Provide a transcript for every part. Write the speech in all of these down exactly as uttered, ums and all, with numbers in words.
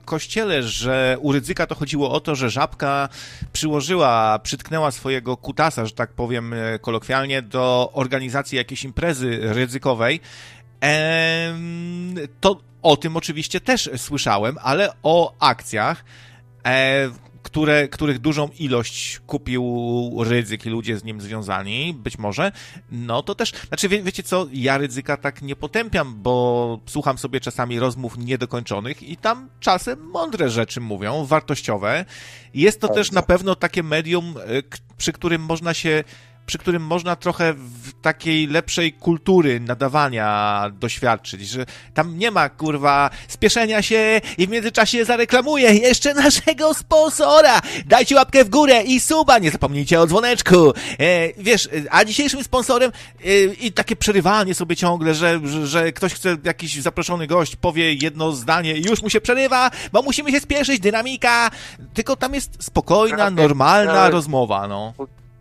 kościele, że u Rydzyka to chodziło o to, że żabka przyłożyła, przytknęła swojego kutasa, że tak powiem kolokwialnie, do organizacji jakiejś imprezy rydzykowej. Ehm, to o tym oczywiście też słyszałem, ale o akcjach, e, które, których dużą ilość kupił Rydzyk i ludzie z nim związani, być może, no to też, znaczy wie, wiecie co, ja Rydzyka tak nie potępiam, bo słucham sobie czasami rozmów niedokończonych i tam czasem mądre rzeczy mówią, wartościowe. Jest to też na pewno takie medium, przy którym można się przy którym można trochę w takiej lepszej kultury nadawania doświadczyć, że tam nie ma, kurwa, spieszenia się i w międzyczasie zareklamuję jeszcze naszego sponsora. Dajcie łapkę w górę i suba, nie zapomnijcie o dzwoneczku. E, wiesz, a dzisiejszym sponsorem e, i takie przerywanie sobie ciągle, że, że, że ktoś chce, jakiś zaproszony gość powie jedno zdanie i już mu się przerywa, bo musimy się spieszyć, dynamika. Tylko tam jest spokojna, normalna rozmowa, no.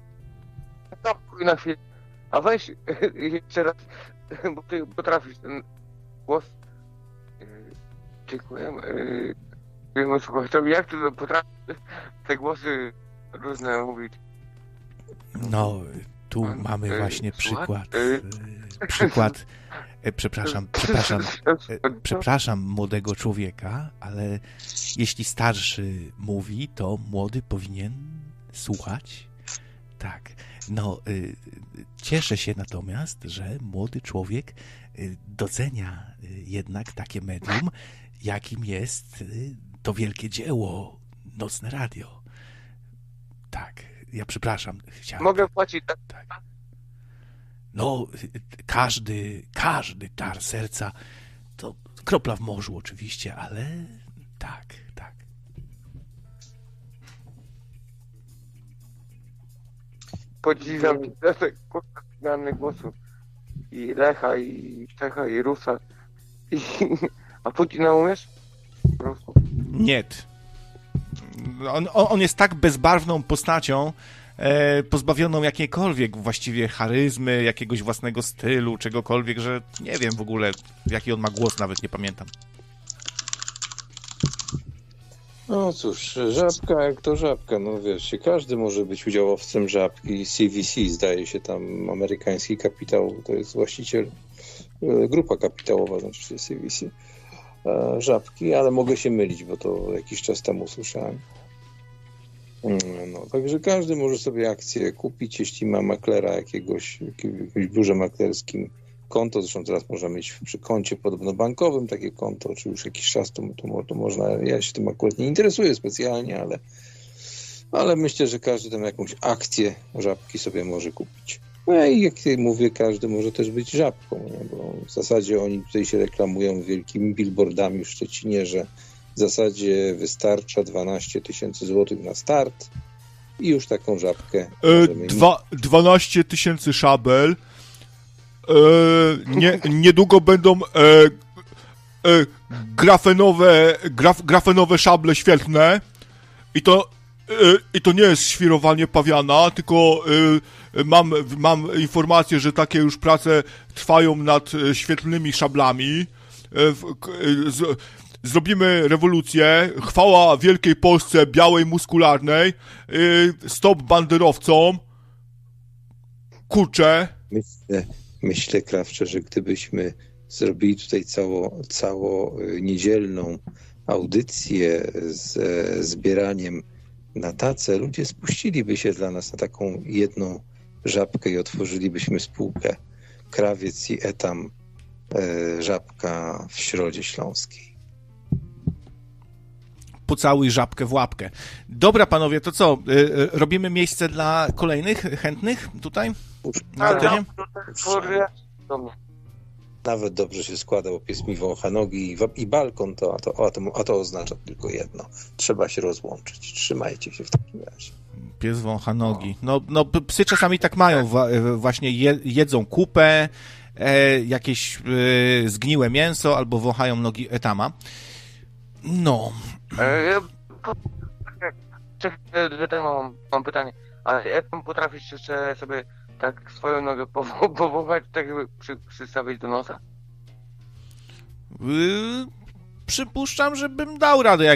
Na chwilę. A weź jeszcze raz, bo ty potrafisz ten głos. Dziękuję. Dziękuję słuchaczowi. Jak ty potrafisz te głosy różne mówić? No, tu mamy właśnie przykład. Przykład. Przepraszam, przepraszam. Przepraszam młodego człowieka, ale jeśli starszy mówi, to młody powinien słuchać. Tak. No, y, cieszę się natomiast, że młody człowiek y, docenia y, jednak takie medium, jakim jest y, to wielkie dzieło, Nocne Radio. Tak, ja przepraszam. Chciałem... Mogę płacić, tak? tak. No, y, każdy, każdy dar serca to kropla w morzu oczywiście, ale tak, tak. Podziwiam te zmiany głosu i Lecha, i Czecha, i Rusa. I... A Putina umiesz? Nie. On, on jest tak bezbarwną postacią, e, pozbawioną jakiejkolwiek właściwie charyzmy, jakiegoś własnego stylu, czegokolwiek, że nie wiem w ogóle, jaki on ma głos, nawet nie pamiętam. No cóż, żabka jak to żabka, no wiesz, każdy może być udziałowcem żabki. C V C, zdaje się tam, amerykański kapitał, to jest właściciel, grupa kapitałowa, znaczy się C V C, żabki, ale mogę się mylić, bo to jakiś czas temu słyszałem. No, także każdy może sobie akcję kupić, jeśli ma maklera jakiegoś, jakiegoś biurze maklerskim konto, zresztą teraz można mieć przy koncie podobno bankowym takie konto, czy już jakiś czas to, to, to można, ja się tym akurat nie interesuję specjalnie, ale, ale myślę, że każdy tam jakąś akcję żabki sobie może kupić. No i jak mówię, każdy może też być żabką, nie? Bo w zasadzie oni tutaj się reklamują wielkimi billboardami w Szczecinie, że w zasadzie wystarcza dwanaście tysięcy złotych na start i już taką żabkę e, dwa, dwanaście tysięcy szabel. E, nie, niedługo będą e, e, grafenowe, graf, grafenowe szable świetlne i to, e, i to nie jest świrowanie pawiana, tylko e, mam, mam informację, że takie już prace trwają nad świetlnymi szablami. E, z, Zrobimy rewolucję, chwała wielkiej Polsce białej, muskularnej, e, stop banderowcom, kurczę. Myślę, myślę, Krawcze, że gdybyśmy zrobili tutaj cało, cało niedzielną audycję z zbieraniem na tacę, ludzie spuściliby się dla nas na taką jedną żabkę i otworzylibyśmy spółkę Krawiec i Etam e, Żabka w Środzie Śląskiej. Pocałuj żabkę w łapkę. Dobra, panowie, to co? Y, robimy miejsce dla kolejnych chętnych tutaj? Na antenie? Nawet dobrze się składa, bo pies mi wącha nogi i, i balkon, to a, to, a, to, a to oznacza tylko jedno. Trzeba się rozłączyć. Trzymajcie się w takim razie. Pies wącha nogi. No, no psy czasami tak mają. Właśnie je, jedzą kupę, e, jakieś e, zgniłe mięso albo wąchają nogi Etama. No. Mam, mam pytanie. A jak pan potrafisz jeszcze sobie tak swoją nogę powąchać, tak jakby przy, przystawić do nosa? Yy, przypuszczam, że bym dał radę